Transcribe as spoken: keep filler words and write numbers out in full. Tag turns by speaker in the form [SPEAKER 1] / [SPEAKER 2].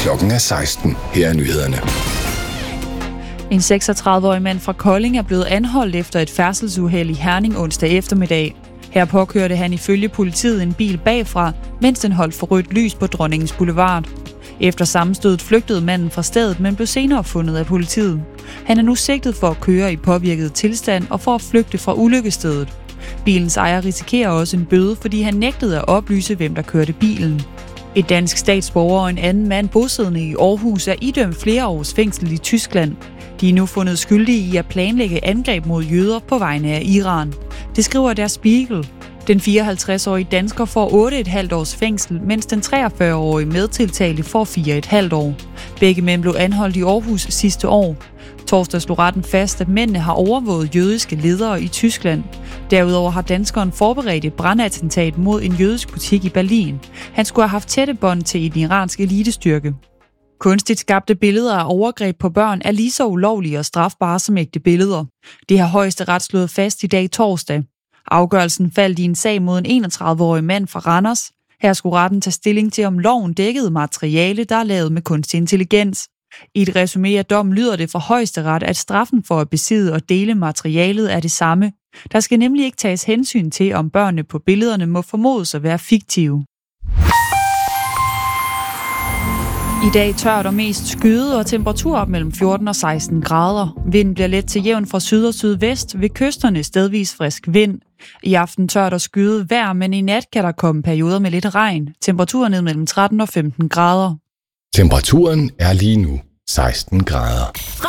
[SPEAKER 1] Klokken er seksten. Her er nyhederne.
[SPEAKER 2] En seksogtredive-årig mand fra Kolding er blevet anholdt efter et færdselsuheld i Herning onsdag eftermiddag. Her påkørte han ifølge politiet en bil bagfra, mens den holdt for rødt lys på Dronningens Boulevard. Efter sammenstødet flygtede manden fra stedet, men blev senere fundet af politiet. Han er nu sigtet for at køre i påvirket tilstand og for at flygte fra ulykkesstedet. Bilens ejer risikerer også en bøde, fordi han nægtede at oplyse, hvem der kørte bilen. Et dansk statsborger og en anden mand bosiddende i Aarhus er idømt flere års fængsel i Tyskland. De er nu fundet skyldige i at planlægge angreb mod jøder på vegne af Iran. Det skriver Der Spiegel. Den fireoghalvtreds-årige dansker får otte komma fem års fængsel, mens den treogfyrre-årige medtiltalte får fire komma fem år. Begge mænd blev anholdt i Aarhus sidste år. Torsdag slog retten fast, at mændene har overvåget jødiske ledere i Tyskland. Derudover har danskeren forberedt et brandattentat mod en jødisk butik i Berlin. Han skulle have haft tætte bånd til en iransk elitestyrke. Kunstigt skabte billeder af overgreb på børn er lige så ulovlige og strafbare som ægte billeder. Det har Højesteret slået fast i dag torsdag. Afgørelsen faldt i en sag mod en enogtredive-årig mand fra Randers. Her skulle retten tage stilling til, om loven dækkede materiale, der er lavet med kunstig intelligens. I et resumé af dommen lyder det fra Højesteret, at straffen for at besidde og dele materialet er det samme. Der skal nemlig ikke tages hensyn til, om børnene på billederne må formodes at være fiktive. I dag tørt og mest skyet og temperatur op mellem fjorten og seksten grader. Vinden bliver let til jævn fra syd og sydvest, ved kysterne stedvis frisk vind. I aften tørt og skyet vejr, men i nat kan der komme perioder med lidt regn. Temperaturen ned mellem tretten og femten grader.
[SPEAKER 1] Temperaturen er lige nu seksten grader.